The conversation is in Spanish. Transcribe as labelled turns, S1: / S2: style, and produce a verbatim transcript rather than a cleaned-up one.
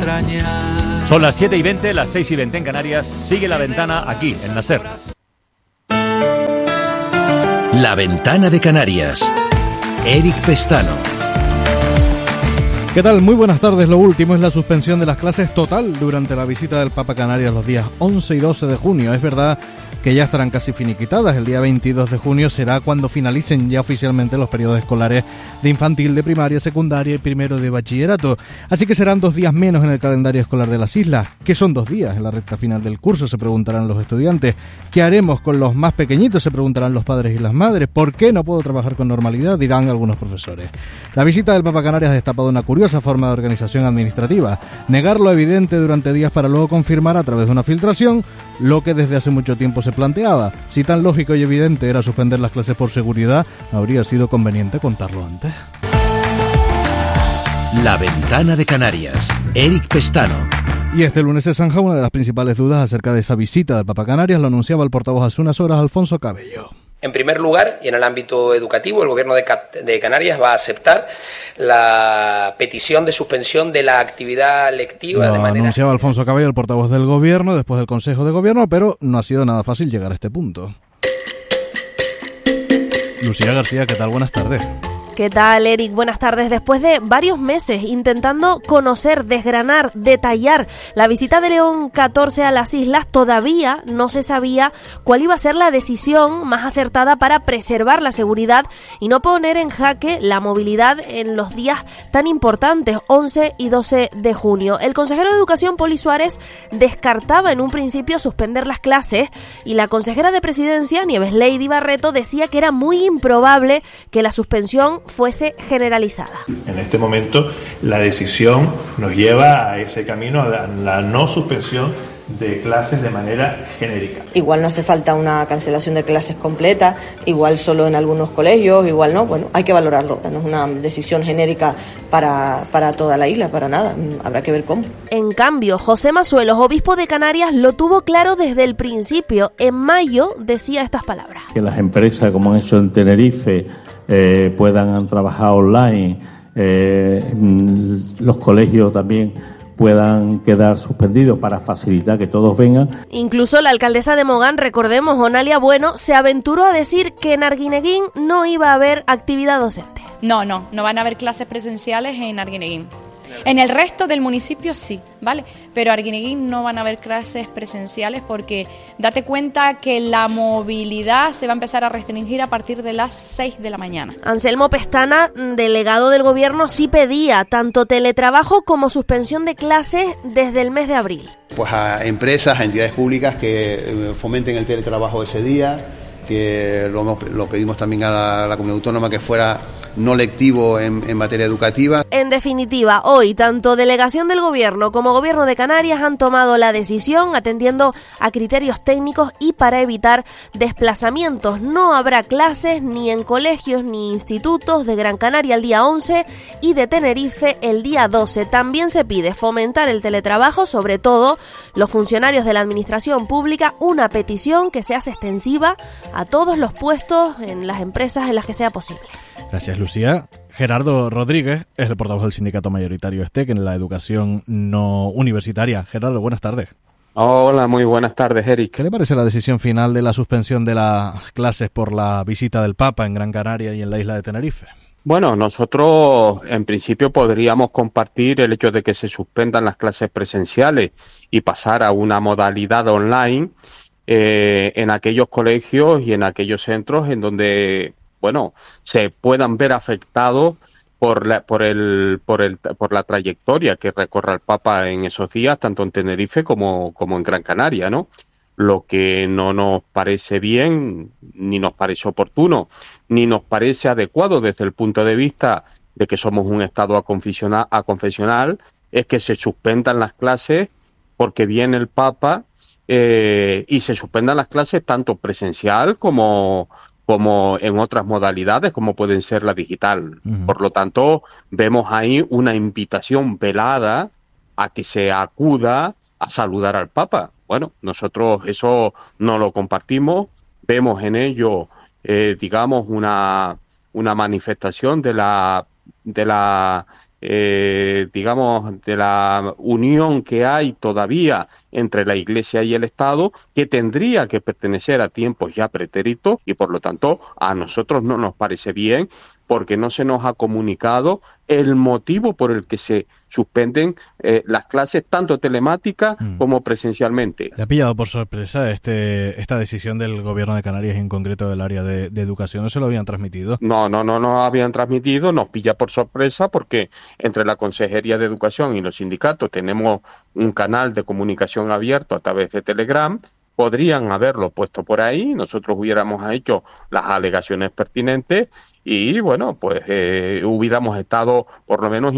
S1: extrañar.
S2: Son las siete y veinte, las seis y veinte en Canarias. Sigue La Ventana aquí, en la SER.
S3: La Ventana de Canarias. Eric Pestano.
S4: ¿Qué tal? Muy buenas tardes. Lo último es la suspensión de las clases total durante la visita del Papa a Canarias los días once y doce de junio. Es verdad que ya estarán casi finiquitadas. El día veintidós de junio será cuando finalicen ya oficialmente los periodos escolares de infantil, de primaria, secundaria y primero de bachillerato. Así que serán dos días menos en el calendario escolar de las islas. ¿Qué son dos días en la recta final del curso?, se preguntarán los estudiantes. ¿Qué haremos con los más pequeñitos?, se preguntarán los padres y las madres. ¿Por qué no puedo trabajar con normalidad?, dirán algunos profesores. La visita del Papa a Canarias ha destapado una curiosa forma de organización administrativa. Negar lo evidente durante días para luego confirmar a través de una filtración lo que desde hace mucho tiempo se planteaba. Si tan lógico y evidente era suspender las clases por seguridad, habría sido conveniente contarlo antes.
S3: La Ventana de Canarias. Eric Pestano.
S4: Y este lunes se zanja una de las principales dudas acerca de esa visita del Papa a Canarias. Lo anunciaba el portavoz hace unas horas, Alfonso Cabello.
S5: En primer lugar, y en el ámbito educativo, el Gobierno de, de Canarias va a aceptar la petición de suspensión de la actividad lectiva.
S4: Lo
S5: de manera...
S4: anunciaba Alfonso Cabello, el portavoz del Gobierno, después del Consejo de Gobierno, pero no ha sido nada fácil llegar a este punto. Lucía García, ¿qué tal? Buenas tardes.
S6: ¿Qué tal, Eric? Buenas tardes. Después de varios meses intentando conocer, desgranar, detallar la visita de León catorce a las islas, todavía no se sabía cuál iba a ser la decisión más acertada para preservar la seguridad y no poner en jaque la movilidad en los días tan importantes, once y doce de junio. El consejero de Educación, Poli Suárez, descartaba en un principio suspender las clases y la consejera de Presidencia, Nieves Lady Barreto, decía que era muy improbable que la suspensión fuese generalizada.
S7: En este momento la decisión nos lleva a ese camino, a la, la no suspensión de clases de manera genérica.
S8: Igual no hace falta una cancelación de clases completa, igual solo en algunos colegios, igual no, bueno, hay que valorarlo. No es una decisión genérica para, para toda la isla, para nada, habrá que ver cómo.
S6: En cambio, José Mazuelos, obispo de Canarias, lo tuvo claro desde el principio. En mayo decía estas palabras.
S9: Que las empresas, como han hecho en Tenerife, eh, puedan trabajar online, eh, los colegios también puedan quedar suspendidos para facilitar que todos vengan.
S6: Incluso la alcaldesa de Mogán, recordemos, Onalia Bueno, se aventuró a decir que en Arguineguín no iba a haber actividad docente.
S10: No, no, no van a haber clases presenciales en Arguineguín. En el resto del municipio sí, ¿vale? Pero Arguineguín no van a haber clases presenciales porque date cuenta que la movilidad se va a empezar a restringir a partir de las seis de la mañana.
S6: Anselmo Pestana, delegado del gobierno, sí pedía tanto teletrabajo como suspensión de clases desde el mes de abril.
S11: Pues a empresas, a entidades públicas que fomenten el teletrabajo ese día, que lo, lo pedimos también a la, a la comunidad autónoma que fuera no lectivo en, en materia educativa.
S6: En definitiva, hoy tanto delegación del gobierno como gobierno de Canarias han tomado la decisión atendiendo a criterios técnicos y para evitar desplazamientos. No habrá clases ni en colegios ni institutos de Gran Canaria el día once y de Tenerife el día doce. También se pide fomentar el teletrabajo, sobre todo los funcionarios de la administración pública, una petición que se hace extensiva a todos los puestos en las empresas en las que sea posible.
S4: Gracias, Lucía. Gerardo Rodríguez es el portavoz del sindicato mayoritario STEC en la educación no universitaria. Gerardo, buenas tardes.
S12: Hola, muy buenas tardes, Eric.
S4: ¿Qué le parece la decisión final de la suspensión de las clases por la visita del Papa en Gran Canaria y en la isla de Tenerife?
S12: Bueno, nosotros en principio podríamos compartir el hecho de que se suspendan las clases presenciales y pasar a una modalidad online eh, en aquellos colegios y en aquellos centros en donde bueno, se puedan ver afectados por la, por el, por el, por la trayectoria que recorra el Papa en esos días, tanto en Tenerife como, como en Gran Canaria, ¿no? Lo que no nos parece bien, ni nos parece oportuno, ni nos parece adecuado desde el punto de vista de que somos un Estado aconfesional, aconfesional es que se suspendan las clases porque viene el Papa eh, y se suspendan las clases tanto presencial como como en otras modalidades, como pueden ser la digital. Uh-huh. Por lo tanto, vemos ahí una invitación velada a que se acuda a saludar al Papa. Bueno, nosotros eso no lo compartimos, vemos en ello, eh, digamos, una, una manifestación de la, de la eh, digamos, de la unión que hay todavía entre la Iglesia y el Estado, que tendría que pertenecer a tiempos ya pretéritos y por lo tanto a nosotros no nos parece bien porque no se nos ha comunicado el motivo por el que se suspenden eh, las clases tanto telemáticas mm. como presencialmente.
S4: ¿Le ha pillado por sorpresa este esta decisión del Gobierno de Canarias y en concreto del área de, de educación? ¿No se lo habían transmitido?
S12: No, no, no nos habían transmitido, nos pilla por sorpresa porque entre la Consejería de Educación y los sindicatos tenemos un canal de comunicación abierto a través de Telegram. Podrían haberlo puesto por ahí, nosotros hubiéramos hecho las alegaciones pertinentes y bueno, pues eh, hubiéramos estado por lo menos